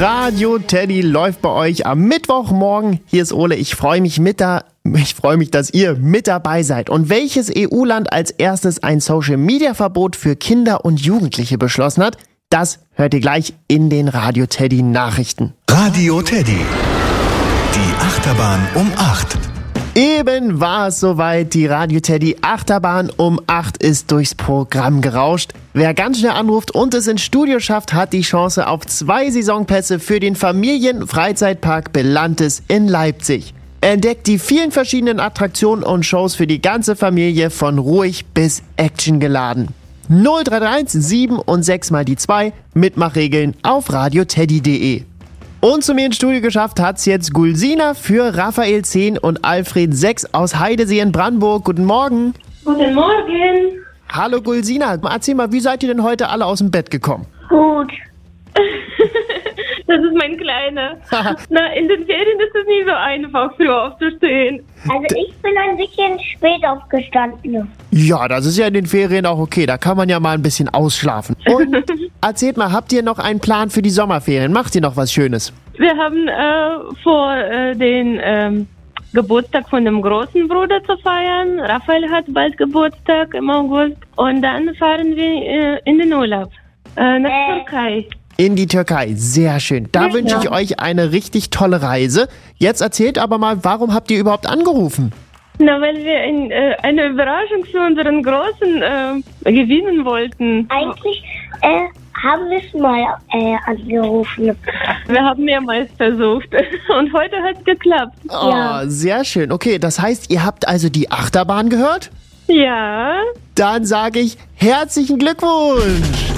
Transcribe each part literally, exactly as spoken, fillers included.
Radio Teddy läuft bei euch am Mittwochmorgen. Hier ist Ole. Ich freue mich mit da, ich freue mich, dass ihr mit dabei seid. Und welches E U-Land als erstes ein Social-Media-Verbot für Kinder und Jugendliche beschlossen hat, das hört ihr gleich in den Radio Teddy Nachrichten. Radio Teddy. Die Achterbahn um acht. Eben war es soweit, die Radio Teddy Achterbahn um acht ist durchs Programm gerauscht. Wer ganz schnell anruft und es ins Studio schafft, hat die Chance auf zwei Saisonpässe für den Familienfreizeitpark Belantes in Leipzig. Entdeckt die vielen verschiedenen Attraktionen und Shows für die ganze Familie von ruhig bis actiongeladen. null drei drei eins sieben und sechs mal die zwei, Mitmachregeln auf radioteddy punkt de. Und zu mir ins Studio geschafft hat's jetzt Gulsina für Raphael zehn und Alfred sechs aus Heidesee in Brandenburg. Guten Morgen. Guten Morgen. Hallo Gulsina, erzähl mal, wie seid ihr denn heute alle aus dem Bett gekommen? Gut. Das ist mein Kleiner. Na, in den Ferien ist es nie so einfach, früh aufzustehen. Also ich bin ein bisschen spät aufgestanden. Ja, das ist ja in den Ferien auch okay, da kann man ja mal ein bisschen ausschlafen. Und erzählt mal, habt ihr noch einen Plan für die Sommerferien? Macht ihr noch was Schönes? Wir haben äh, vor, äh, den ähm, Geburtstag von dem großen Bruder zu feiern. Raphael hat bald Geburtstag im August. Und dann fahren wir äh, in den Urlaub äh, nach Äh. Türkei. In die Türkei, sehr schön. Da Ja, wünsche ich ja. euch eine richtig tolle Reise. Jetzt erzählt aber mal, warum habt ihr überhaupt angerufen? Na, weil wir ein, äh, eine Überraschung für unseren Großen äh, gewinnen wollten. Eigentlich äh, haben wir es mal äh, angerufen. Wir haben mehrmals versucht und heute hat es geklappt. Oh, Ja. sehr schön. Okay, das heißt, ihr habt also die Achterbahn gehört? Ja. Dann sage ich herzlichen Glückwunsch!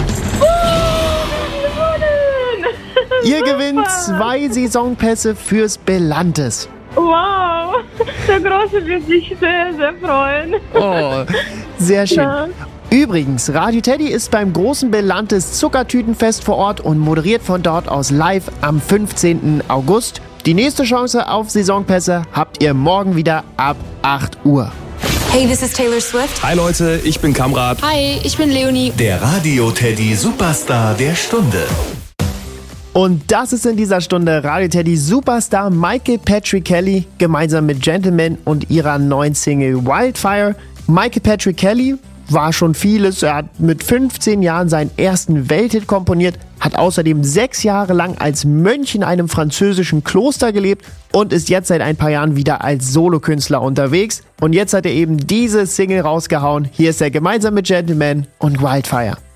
Ihr Super. gewinnt zwei Saisonpässe fürs Belantes. Wow, der Große wird sich sehr, sehr freuen. Oh, sehr schön. Ja. Übrigens, Radio Teddy ist beim großen Belantes Zuckertütenfest vor Ort und moderiert von dort aus live am fünfzehnten August. Die nächste Chance auf Saisonpässe habt ihr morgen wieder ab acht Uhr. Hey, this is Taylor Swift. Hi Leute, ich bin Kamrat. Hi, ich bin Leonie. Der Radio Teddy Superstar der Stunde. Und das ist in dieser Stunde Radio Teddy Superstar Michael Patrick Kelly gemeinsam mit Gentleman und ihrer neuen Single Wildfire. Michael Patrick Kelly war schon vieles. Er hat mit fünfzehn Jahren seinen ersten Welthit komponiert, hat außerdem sechs Jahre lang als Mönch in einem französischen Kloster gelebt und ist jetzt seit ein paar Jahren wieder als Solokünstler unterwegs. Und jetzt hat er eben diese Single rausgehauen. Hier ist er gemeinsam mit Gentleman und Wildfire.